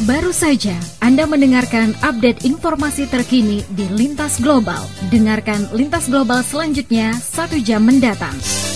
Baru saja Anda mendengarkan update informasi terkini di Lintas Global. Dengarkan Lintas Global selanjutnya 1 jam mendatang.